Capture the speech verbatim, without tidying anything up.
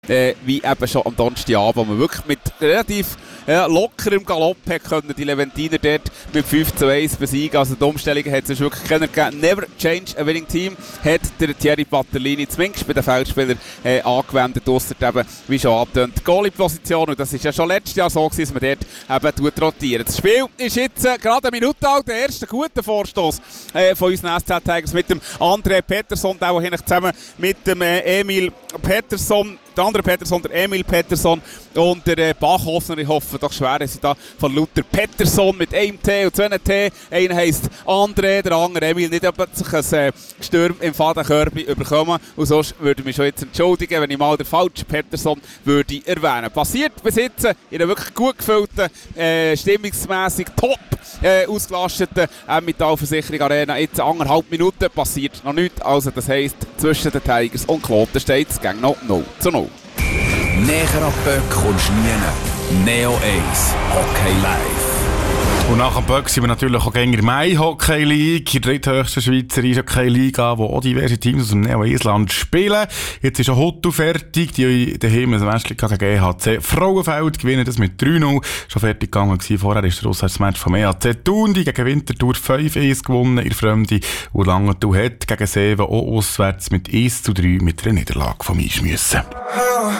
äh, wie eben schon am Donnerstagabend, wo man wirklich mit relativ ja, lockerem Galopp hat können die Leventiner dort mit fünf zu eins besiegen. Also die Umstellung hat es wirklich keiner gegeben. Never change a winning team hat der Thierry Patterlini zumindest bei den Feldspielern äh, angewendet, ausser eben, wie schon angetönt, die Goalie-Position. Und das ist ja schon letztes Jahr so gewesen, dass man dort eben rotiert. Das Spiel ist jetzt äh, gerade eine Minute alt, der erste gute Vorstoß äh, von unseren S Z Tigers mit dem André Pettersson, der auch zusammen mit dem äh, Emil Pettersson, der andere Pettersson, der Emil Pettersson und der äh, Bachhoffner. Ich hoffe doch schwer, dass sie da von Luther Pettersson mit einem T und zwei T. Einer heisst André, der andere Emil. Nicht, ob sich ein äh, Sturm im Fadenkörper überkommen. Und sonst würde ich mich schon jetzt entschuldigen, wenn ich mal den falschen Pettersson würde erwähnen. Passiert bis jetzt in einer wirklich gut gefüllten, äh, stimmungsmässig top äh, ausgelasteten Emmental-Versicherung Arena. Jetzt anderthalb Minuten passiert noch nichts. Also das heisst, zwischen den Tigers und Kloten steht es gegen noch null zu null. Näher an Böck kommst du nie. Neo eins Hockey Live. Und nach dem Böck sind wir natürlich auch gänger Mai Hockey League, die dritthöchste Schweizer Hockey Liga, wo auch diverse Teams aus dem Neo Island spielen. Jetzt ist auch Hotto fertig, die daheim ein Match gegen E H C Frauenfeld gewinnen das mit drei null. Schon fertig gegangen gewesen. Vorher ist der Auswärtsmatch vom E H C Thun, die gegen Winterthur fünf eins gewonnen, in Fremde. Und Langenthal hat gegen Seven auch auswärts mit eins zu drei mit einer Niederlage vom Einschmiessen.